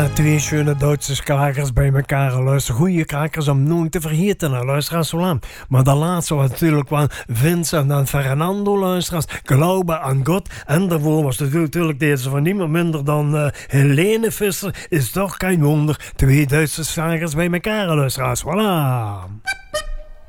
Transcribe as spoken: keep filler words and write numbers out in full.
Twee schöne Duitse krakers bij elkaar. Luister, goede krakers om nooit te vergeten. Nou, luisteraars, zo lang. Maar de laatste was natuurlijk wel Vincent en Fernando, luisteraars. Glaube aan God. En daarvoor was het natuurlijk deze van niemand minder dan uh, Helene Visser. Is toch geen wonder. Twee Duitse krakers bij elkaar, luisteraars. Voilà.